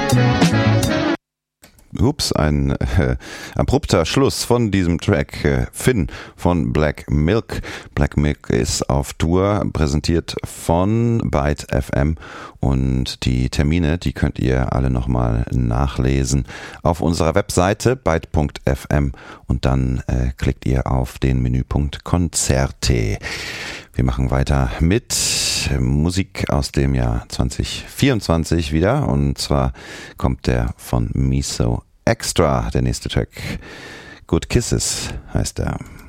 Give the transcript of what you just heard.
Ups, ein abrupter Schluss von diesem Track. Finn von Black Milk. Black Milk ist auf Tour, präsentiert von Byte FM, und die Termine, die könnt ihr alle nochmal nachlesen auf unserer Webseite byte.fm, und dann klickt ihr auf den Menüpunkt Konzerte. Wir machen weiter mit Musik aus dem Jahr 2024 wieder, und zwar kommt der von Miso Extra, der nächste Track. Good Kisses heißt er.